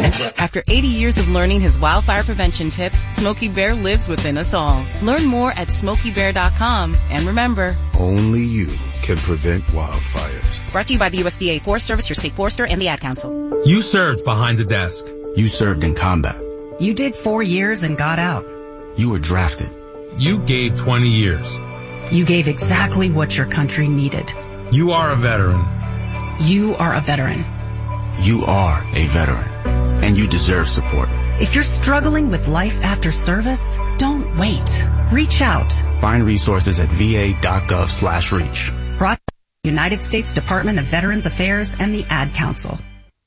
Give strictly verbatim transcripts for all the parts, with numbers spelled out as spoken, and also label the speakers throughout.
Speaker 1: After eighty years of learning his wildfire prevention tips, Smokey Bear lives within us all. Learn more at smokey bear dot com. And remember,
Speaker 2: only you can prevent wildfires.
Speaker 1: Brought to you by the U S D A Forest Service, your state forester, and the Ad Council.
Speaker 3: You served behind the desk.
Speaker 4: You served in combat.
Speaker 5: You did four years and got out.
Speaker 4: You were drafted.
Speaker 3: You gave twenty years.
Speaker 5: You gave exactly what your country needed.
Speaker 3: You are a veteran.
Speaker 5: You are a veteran.
Speaker 4: You are a veteran, and you deserve support.
Speaker 5: If you're struggling with life after service, don't wait. Reach out.
Speaker 4: Find resources at v a dot gov slash reach.
Speaker 5: Brought to the United States Department of Veterans Affairs and the Ad Council.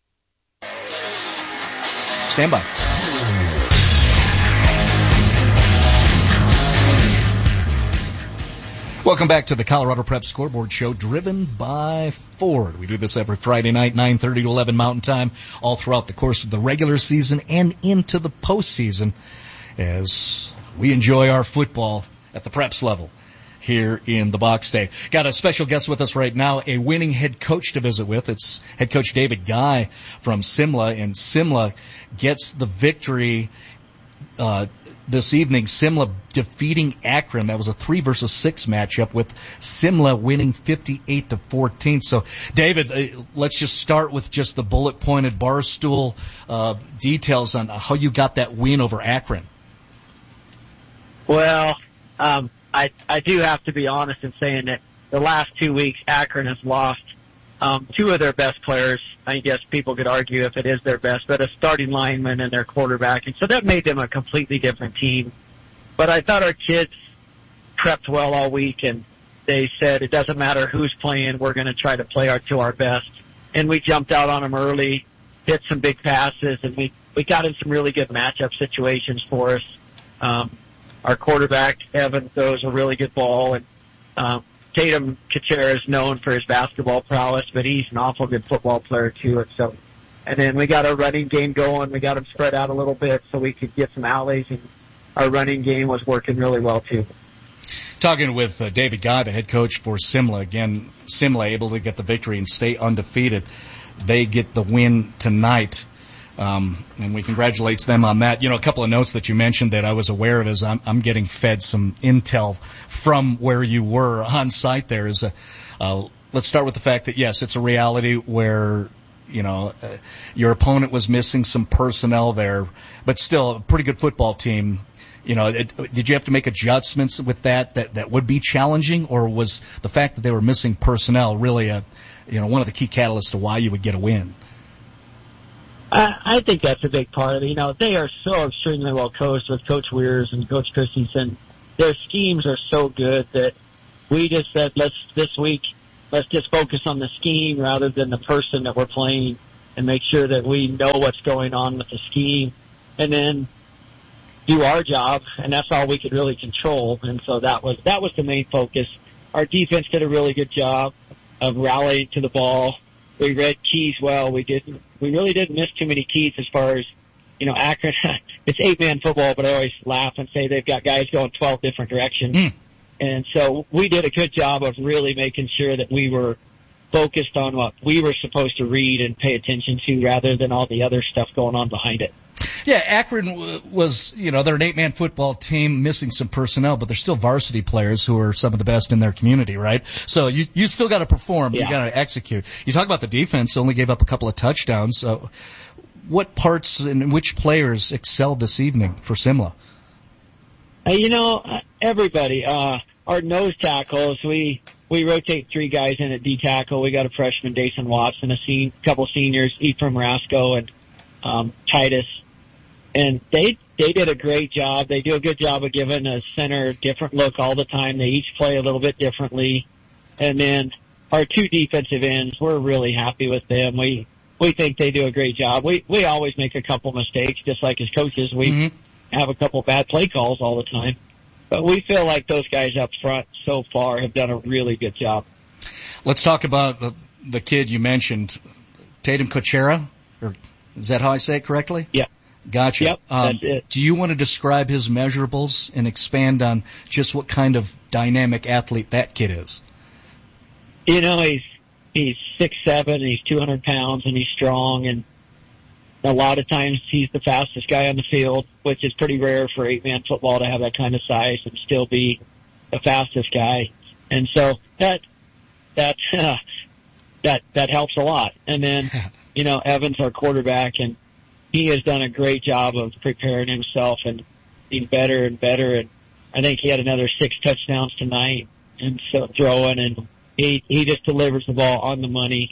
Speaker 6: Stand by. Welcome back to the Colorado Prep Scoreboard Show, driven by Ford. We do this every Friday night, nine thirty to eleven Mountain Time, all throughout the course of the regular season and into the postseason, as we enjoy our football at the Preps level here in the Box Day. Got a special guest with us right now, a winning head coach to visit with. It's head coach David Guy from Simla, and Simla gets the victory uh this evening. Simla defeating Akron. That was a three versus six matchup, with Simla winning fifty-eight to fourteen. So, David, uh, let's just start with just the bullet-pointed Barstool uh, details on how you got that win over Akron.
Speaker 7: Well, um, I I do have to be honest in saying that the last two weeks Akron has lost um, two of their best players. I guess people could argue if it is their best, but a starting lineman and their quarterback. And so that made them a completely different team. But I thought our kids prepped well all week, and they said it doesn't matter who's playing, we're going to try to play our, to our best. And we jumped out on them early, hit some big passes, and we, we got in some really good matchup situations for us. Um, our quarterback, Evan, throws a really good ball, and um, Tatum Kachera is known for his basketball prowess, but he's an awful good football player too. And so, and then we got our running game going. We got him spread out a little bit so we could get some alleys, and our running game was working really well too.
Speaker 6: Talking with uh, David Guy, the head coach for Simla. Again, Simla able to get the victory and stay undefeated. They get the win tonight. Um, and we congratulate them on that. You know, a couple of notes that you mentioned that I was aware of is I'm, I'm getting fed some intel from where you were on site there. Is a, uh, let's start with the fact that, yes, it's a reality where, you know, uh, your opponent was missing some personnel there, but still a pretty good football team. You know, it, did you have to make adjustments with that, that that would be challenging, or was the fact that they were missing personnel really a, you know, one of the key catalysts to why you would get a win?
Speaker 7: I, I think that's a big part of it. You know, they are so extremely well coached with Coach Weirs and Coach Christensen. Their schemes are so good that we just said, let's, this week, let's just focus on the scheme rather than the person that we're playing, and make sure that we know what's going on with the scheme, and then do our job, and that's all we could really control. And so that was, that was the main focus. Our defense did a really good job of rallying to the ball. We read keys well. We didn't, we really didn't miss too many keys as far as, you know, Akron. It's eight-man football, but I always laugh and say they've got guys going twelve different directions. Mm. And so we did a good job of really making sure that we were focused on what we were supposed to read and pay attention to, rather than all the other stuff going on behind it.
Speaker 6: Yeah, Akron was, you know, they're an eight-man football team missing some personnel, but they're still varsity players who are some of the best in their community, right? So you you still got to perform. Yeah. You got to execute. You talk about the defense, only gave up a couple of touchdowns. So what parts and which players excelled this evening for Simla?
Speaker 7: Uh, you know, everybody. Uh, our nose tackles, we we rotate three guys in at D tackle. We got a freshman, Dason Watson, a sen- couple seniors, Ephraim Rasco and um, Titus. And they they did a great job. They do a good job of giving a center a different look all the time. They each play a little bit differently. And then our two defensive ends, we're really happy with them. We we think they do a great job. We we always make a couple mistakes, just like as coaches. We mm-hmm. have a couple bad play calls all the time. But we feel like those guys up front so far have done a really good job.
Speaker 6: Let's talk about the, the kid you mentioned, Tatum Kachera. Or is that how I say it correctly?
Speaker 7: Yeah.
Speaker 6: Gotcha.
Speaker 7: Yep,
Speaker 6: um,
Speaker 7: that's it.
Speaker 6: Do you want to describe his measurables and expand on just what kind of dynamic athlete that kid is?
Speaker 7: You know, he's he's six seven, and he's two hundred pounds, and he's strong, and A lot of times he's the fastest guy on the field, which is pretty rare for eight-man football to have that kind of size and still be the fastest guy. And so that, that, uh, that, that helps a lot. And then, you know, Evan's our quarterback, and he has done a great job of preparing himself and being better and better. And I think he had another six touchdowns tonight and so throwing, and he, he just delivers the ball on the money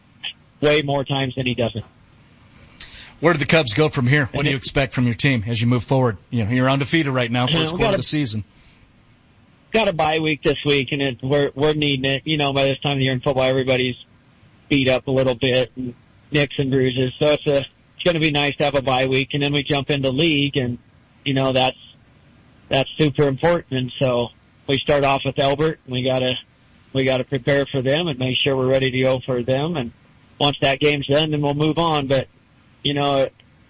Speaker 7: way more times than he doesn't.
Speaker 6: Where do the Cubs go from here? What do you expect from your team as you move forward? You know, you're undefeated right now, first quarter of the season.
Speaker 7: Got a bye week this week, and it, we're we're needing it. You know, by this time of the year in football, everybody's beat up a little bit, and nicks and bruises. So it's a it's going to be nice to have a bye week, and then we jump into league, and you know that's that's super important. And so we start off with Elbert, and we gotta we gotta prepare for them and make sure we're ready to go for them. And once that game's done, then we'll move on. But you know,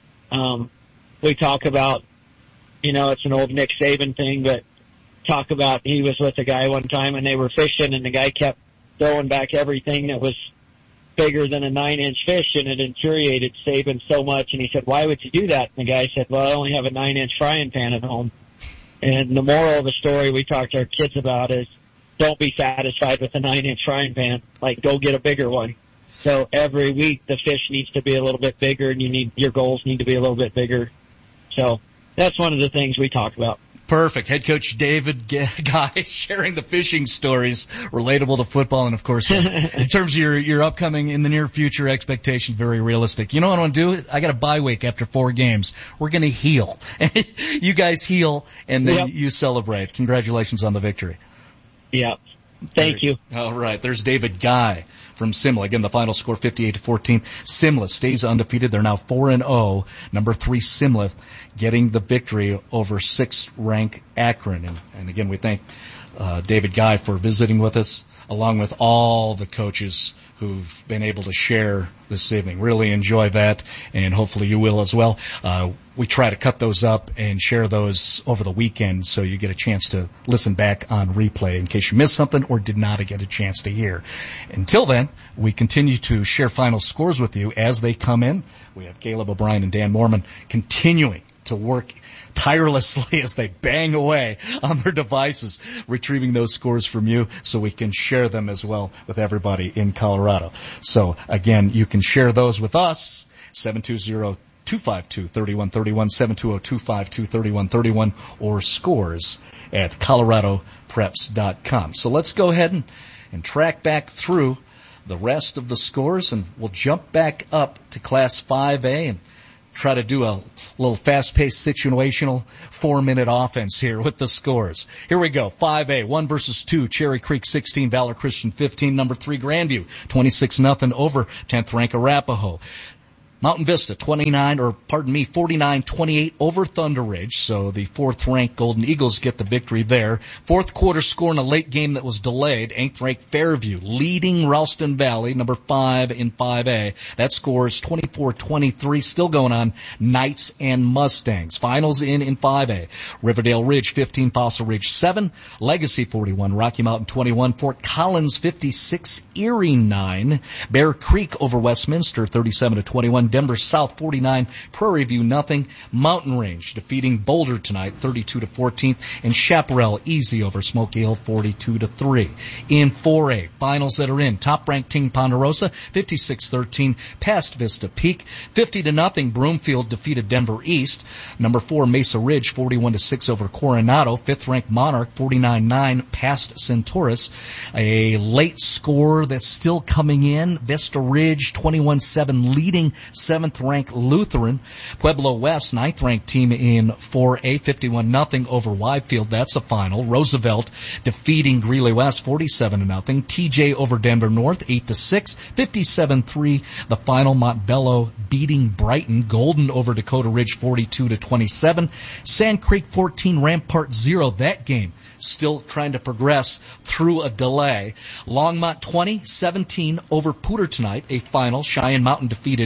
Speaker 7: um, we talk about, you know, it's an old Nick Saban thing, but talk about he was with a guy one time and they were fishing and the guy kept throwing back everything that was bigger than a nine-inch fish, and it infuriated Saban so much. And he said, why would you do that? And the guy said, well, I only have a nine-inch frying pan at home. And the moral of the story we talk to our kids about is don't be satisfied with a nine-inch frying pan. Like, go get a bigger one. So every week the fish needs to be a little bit bigger, and you need your goals need to be a little bit bigger. So that's one of the things we talk about.
Speaker 6: Perfect. Head coach David Guy sharing the fishing stories relatable to football, and of course, in terms of your your upcoming in the near future expectations, very realistic. You know what I want to do? I got a bye week after four games. We're going to heal. You guys heal, and then yep. you celebrate. Congratulations on the victory.
Speaker 7: Yeah. Thank you.
Speaker 6: All right. There's David Guy from Simla. Again, the final score fifty-eight to fourteen. Simla stays undefeated. They're now four and oh. Number three, Simla, getting the victory over sixth ranked Akron. And, and again, we thank uh, David Guy for visiting with us, along with all the coaches who've been able to share this evening. Really enjoy that, and hopefully you will as well. Uh, we try to cut those up and share those over the weekend so you get a chance to listen back on replay in case you missed something or did not get a chance to hear. Until then, we continue to share final scores with you as they come in. We have Caleb O'Brien and Dan Mormon continuing to work tirelessly as they bang away on their devices, retrieving those scores from you so we can share them as well with everybody in Colorado. So again, you can share those with us, seven two zero, two five two, three one three one, seven two zero, two five two, three one three one, or scores at colorado preps dot com. So let's go ahead and, and track back through the rest of the scores, and we'll jump back up to Class five A and try to do a little fast-paced situational four-minute offense here with the scores. Here we go. five A, one versus two, Cherry Creek sixteen, Valor Christian fifteen. Number three, Grandview, twenty-six nothing over tenth ranked Arapahoe. Mountain Vista, twenty-nine, or pardon me, forty-nine twenty-eight over Thunder Ridge. So the fourth-ranked Golden Eagles get the victory there. Fourth quarter score in a late game that was delayed. eighth-ranked Fairview leading Ralston Valley, number five in five A. That score is twenty-four twenty-three. Still going on. Knights and Mustangs. Finals in in five A. Riverdale Ridge fifteen, Fossil Ridge seven. Legacy forty-one, Rocky Mountain twenty-one. Fort Collins fifty-six, Erie nine. Bear Creek over Westminster thirty-seven to twenty-one. Denver South forty-nine, Prairie View nothing. Mountain Range defeating Boulder tonight thirty-two to fourteen, and Chaparral easy over Smoky Hill forty-two to three. In four A, finals that are in, top-ranked Ting Ponderosa fifty-six thirteen past Vista Peak. fifty to nothing Broomfield defeated Denver East. Number four, Mesa Ridge forty-one to six over Coronado. fifth-ranked Monarch forty-nine nine past Centaurus. A late score that's still coming in, Vista Ridge twenty-one seven leading seventh-ranked Lutheran. Pueblo West, ninth-ranked team in four A, fifty-one nothing over Wyfield. That's a final. Roosevelt defeating Greeley West forty-seven to nothing. T J over Denver North eight to six, fifty-seven three. The final, Montbello beating Brighton. Golden over Dakota Ridge forty-two to twenty-seven. Sand Creek fourteen, Rampart zero. That game still trying to progress through a delay. Longmont twenty seventeen over Pooter tonight, a final. Cheyenne Mountain defeated Dover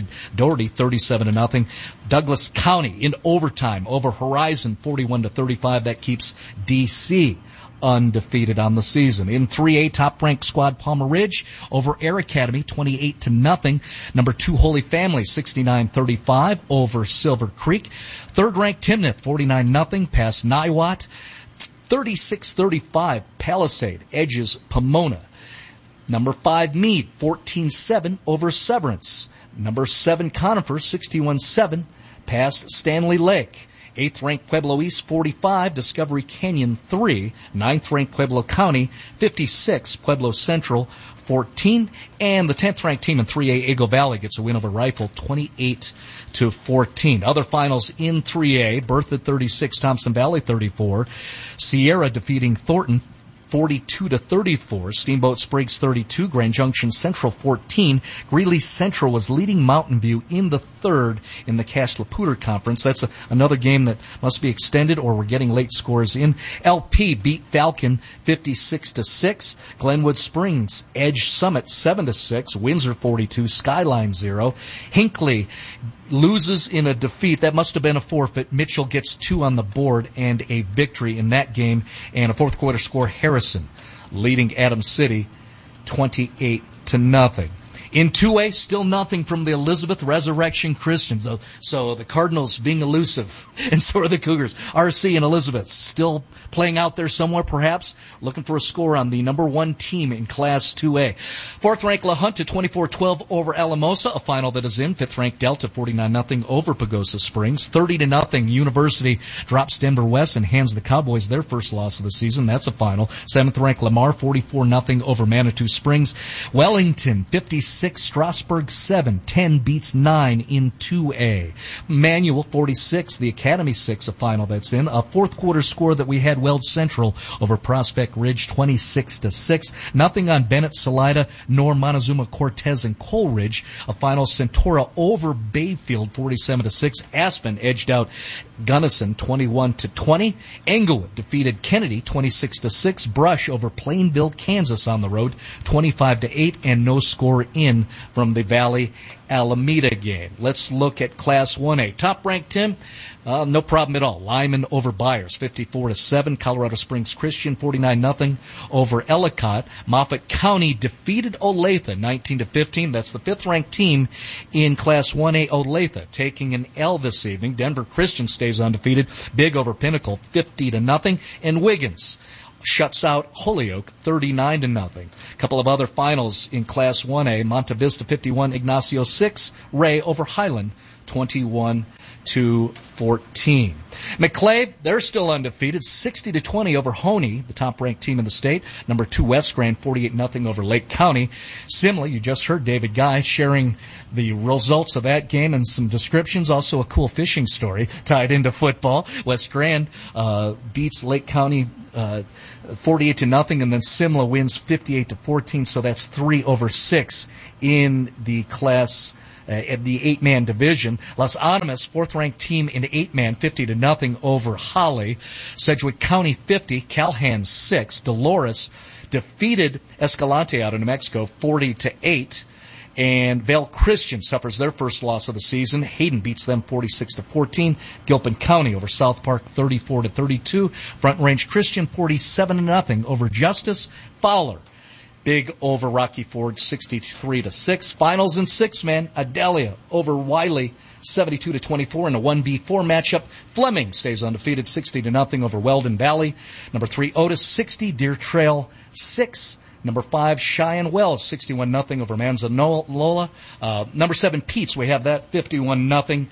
Speaker 6: Doherty, thirty-seven to nothing. Douglas County in overtime over Horizon, forty-one to thirty-five. That keeps D C undefeated on the season. In three A, top-ranked squad Palmer Ridge over Air Academy, twenty-eight to nothing. Number two, Holy Family, sixty-nine thirty-five over Silver Creek. Third-ranked Timnath, forty-nine nothing past Niwot. thirty-six thirty-five, Palisade edges Pomona. Number five, Meade, fourteen seven over Severance. Number seven, Conifer, sixty-one seven past Stanley Lake. Eighth-ranked Pueblo East, forty-five, Discovery Canyon, three. Ninth-ranked Pueblo County, fifty-six, Pueblo Central, fourteen. And the tenth-ranked team in three A, Eagle Valley, gets a win over Rifle, twenty-eight to fourteen. Other finals in three A, Berthoud thirty-six, Thompson Valley thirty-four. Sierra defeating Thornton, forty-two to thirty-four. Steamboat Spriggs thirty-two. Grand Junction Central fourteen. Greeley Central was leading Mountain View in the third in the Cash Laputer Conference. That's a, another game that must be extended, or we're getting late scores in. L P beat Falcon fifty-six to six. Glenwood Springs edged Summit seven to six. Windsor forty-two. Skyline zero. Hinckley loses in a defeat. That must have been a forfeit. Mitchell gets two on the board and a victory in that game. And a fourth quarter score, Harrison leading Adams City twenty-eight to nothing. In two A, still nothing from the Elizabeth Resurrection Christians. So, so the Cardinals being elusive, and so are the Cougars. R C and Elizabeth still playing out there somewhere, perhaps, looking for a score on the number one team in Class two A. Fourth-ranked LaHunta, twenty-four twelve over Alamosa, a final that is in. Fifth-ranked Delta, forty-nine nothing over Pagosa Springs. thirty to nothing, University drops Denver West and hands the Cowboys their first loss of the season. That's a final. Seventh-ranked Lamar, forty-four nothing over Manitou Springs. Wellington, fifty-six, Strasburg seven, ten beats nine in two A. Manual forty-six, the Academy six, a final that's in. A fourth quarter score that we had, Weld Central over Prospect Ridge, twenty-six to six. Nothing on Bennett Salida nor Montezuma Cortez and Coleridge. A final, Centura over Bayfield, forty-seven to six. Aspen edged out Gunnison, twenty-one to twenty. Englewood defeated Kennedy, twenty-six to six. Brush over Plainville, Kansas on the road, twenty-five to eight, and no score in from the Valley Alameda game. Let's look at Class one A. Top-ranked, Tim, uh, no problem at all. Lyman over Byers, fifty-four to seven. Colorado Springs Christian, forty-nine nothing over Ellicott. Moffat County defeated Olathe, nineteen to fifteen. That's the fifth-ranked team in Class one A. Olathe taking an L this evening. Denver Christian stays undefeated. Big over Pinnacle, fifty to nothing. And Wiggins shuts out Holyoke, thirty-nine to nothing. A couple of other finals in Class one A. Monte Vista fifty-one, Ignacio six. Ray over Highland, twenty-one to fourteen. McClave, they're still undefeated, sixty to twenty over Honey, the top-ranked team in the state. Number two, West Grand, forty-eight nothing over Lake County. Simley, you just heard David Guy sharing the results of that game and some descriptions. Also a cool fishing story tied into football. West Grand uh, beats Lake County uh, forty-eight to nothing, and then Simla wins fifty-eight to fourteen. So that's three over six in the class. Uh, at the eight-man division. Las Animas, fourth-ranked team in eight-man, fifty to nothing over Holly. Sedgwick County, fifty. Calhoun, six. Dolores defeated Escalante out of New Mexico, forty to eight. And Vale Christian suffers their first loss of the season. Hayden beats them forty-six to fourteen. Gilpin County over South Park, thirty-four to thirty-two. Front Range Christian, forty-seven to nothing over Justice. Fowler big over Rocky Ford, sixty-three to six. Finals in six, man. Adelia over Wiley, seventy-two to twenty-four in a one B four matchup. Fleming stays undefeated, sixty to nothing over Weldon Valley. Number three, Otis, sixty. Deer Trail, six. Number five, Cheyenne Wells, sixty-one nothing over Manzanola. Uh, number seven, Pete's, we have that, fifty-one nothing.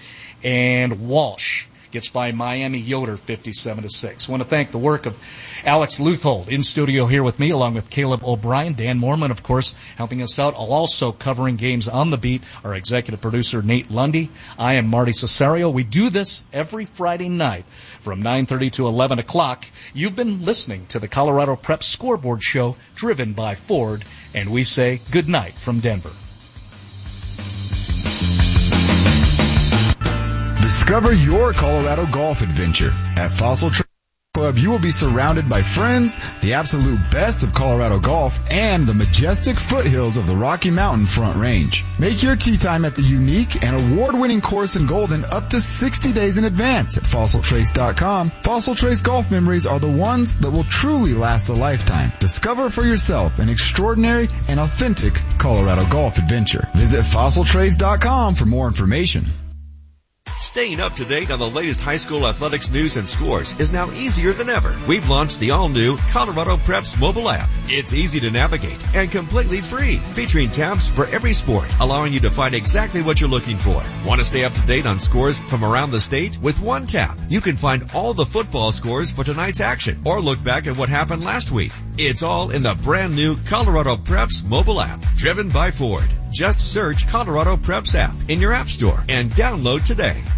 Speaker 6: And Walsh gets by Miami Yoder, fifty-seven to six. I want to thank the work of Alex Luthold in studio here with me, along with Caleb O'Brien, Dan Moorman, of course, helping us out. Also covering games on the beat, our executive producer, Nate Lundy. I am Marty Cesario. We do this every Friday night from nine thirty to eleven o'clock. You've been listening to the Colorado Prep Scoreboard Show, driven by Ford, and we say good night from Denver.
Speaker 8: Discover your Colorado golf adventure at Fossil Trail Club, you will be surrounded by friends, the absolute best of Colorado golf, and the majestic foothills of the Rocky Mountain Front Range. Make your tee time at the unique and award-winning course in Golden up to sixty days in advance at fossil trace dot com. Fossil Trace golf memories are the ones that will truly last a lifetime. Discover for yourself an extraordinary and authentic Colorado golf adventure. Visit fossil trace dot com for more information.
Speaker 9: Staying up to date on the latest high school athletics news and scores is now easier than ever. We've launched the all-new Colorado Preps mobile app. It's easy to navigate and completely free, featuring tabs for every sport, allowing you to find exactly what you're looking for. Want to stay up to date on scores from around the state? With one tap, you can find all the football scores for tonight's action or look back at what happened last week. It's all in the brand new Colorado Preps mobile app, driven by Ford. Just search Colorado Preps app in your app store and download today.